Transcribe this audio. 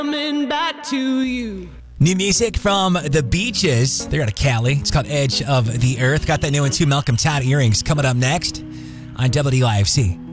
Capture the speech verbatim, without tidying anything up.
Coming back to you. New music from The Beaches. They're out of Cali. It's called Edge of the Earth. Got that new one too. Malcolm Todd Earrings coming up next on W D I F C.